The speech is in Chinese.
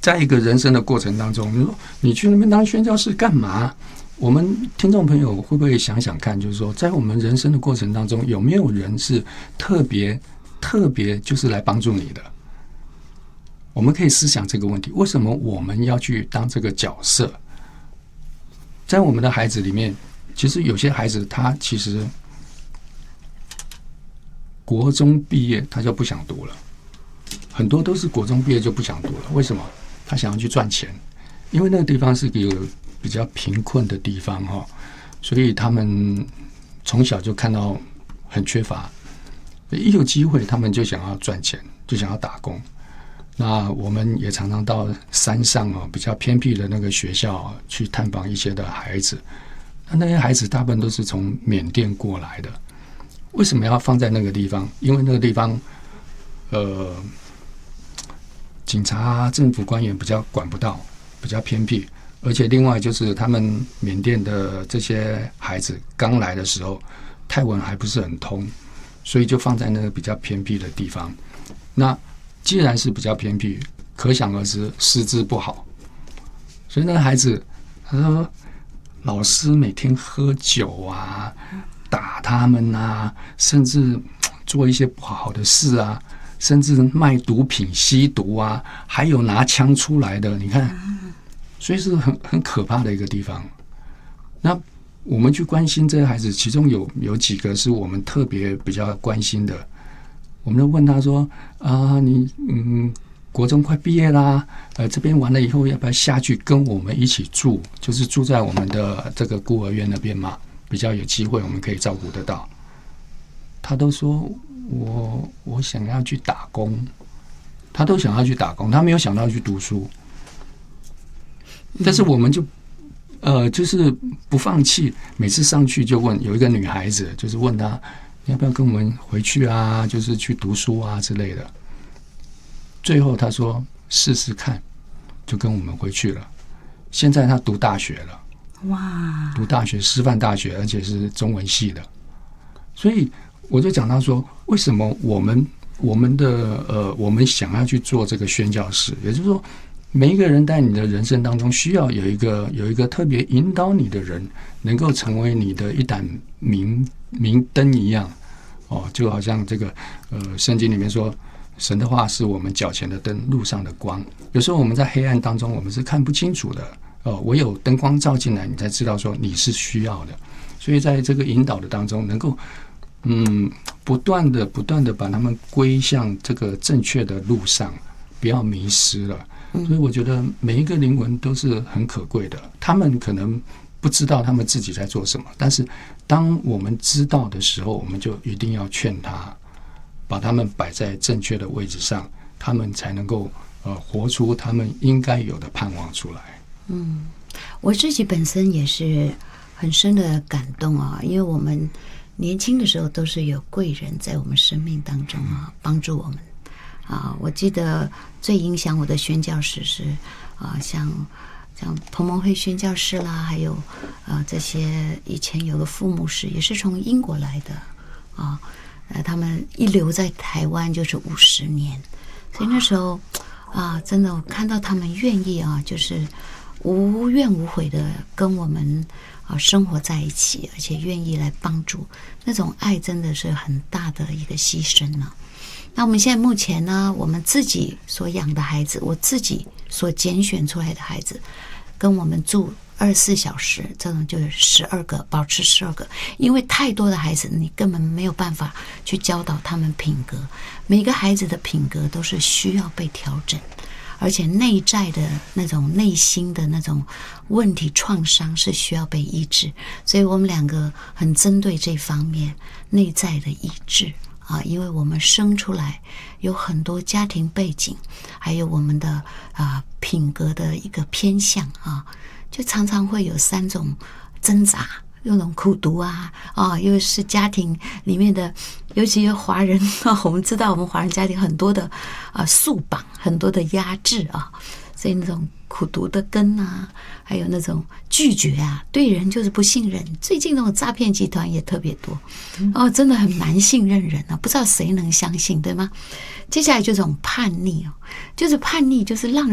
在一个人生的过程当中，你说你去那边当宣教士干嘛？我们听众朋友会不会想想看，就是说，在我们人生的过程当中，有没有人是特别就是来帮助你的？我们可以思想这个问题：为什么我们要去当这个角色？在我们的孩子里面，其实有些孩子他其实国中毕业他就不想读了，很多都是国中毕业就不想读了。为什么？他想要去赚钱，因为那个地方是一个比较贫困的地方哈，所以他们从小就看到很缺乏，一有机会他们就想要赚钱，就想要打工。那我们也常常到山上比较偏僻的那个学校去探访一些的孩子，那些孩子大部分都是从缅甸过来的。为什么要放在那个地方？因为那个地方警察政府官员比较管不到，比较偏僻，而且另外就是他们缅甸的这些孩子刚来的时候泰文还不是很通，所以就放在那个比较偏僻的地方。那既然是比较偏僻，可想而知师资不好，所以那个孩子他说老师每天喝酒啊，打他们啊，甚至做一些不好的事啊，甚至卖毒品吸毒啊，还有拿枪出来的，你看，所以是很可怕的一个地方。那我们去关心这些孩子，其中有几个是我们特别比较关心的。我们就问他说你国中快毕业啦，这边完了以后要不要下去跟我们一起住，就是住在我们的这个孤儿院那边嘛，比较有机会我们可以照顾得到。他都说我想要去打工，他都想要去打工，他没有想到去读书。但是我们就是不放弃，每次上去就问，有一个女孩子就是问他你要不要跟我们回去啊，就是去读书啊之类的。最后他说试试看，就跟我们回去了。现在他读大学了，哇，读大学，师范大学，而且是中文系的。所以我就讲到说，为什么我们想要去做这个宣教士，也就是说，每一个人在你的人生当中需要有一个特别引导你的人，能够成为你的一盏明灯一样。就好像这个圣经里面说，神的话是我们脚前的灯，路上的光。有时候我们在黑暗当中，我们是看不清楚的。唯有灯光照进来，你才知道说你是需要的。所以在这个引导的当中，能够不断的把他们归向这个正确的路上，不要迷失了。所以我觉得每一个灵魂都是很可贵的，他们可能不知道他们自己在做什么，但是当我们知道的时候，我们就一定要劝他，把他们摆在正确的位置上，他们才能够活出他们应该有的盼望出来。 我自己本身也是很深的感动啊，因为我们年轻的时候都是有贵人在我们生命当中帮助我们我记得最影响我的宣教士是像彭蒙会宣教士啦，还有这些以前有个副牧师也是从英国来的他们一留在台湾就是50年，所以那时候真的我看到他们愿意就是无怨无悔的跟我们生活在一起，而且愿意来帮助，那种爱真的是很大的一个牺牲那我们现在目前呢，我们自己所养的孩子，我自己所拣选出来的孩子，跟我们住24小时，这种就是12个，保持12个，因为太多的孩子，你根本没有办法去教导他们品格。每个孩子的品格都是需要被调整，而且内在的那种内心的那种问题创伤是需要被医治，所以我们两个很针对这方面内在的医治因为我们生出来有很多家庭背景，还有我们的品格的一个偏向就常常会有3种挣扎，那种苦读又是家庭里面的，尤其是华人我们知道我们华人家庭很多的束绑，很多的压制所以那种苦读的根还有那种拒绝对人就是不信任。最近那种诈骗集团也特别多真的很难信任人不知道谁能相信，对吗？接下来就这种叛逆就是叛逆，就是让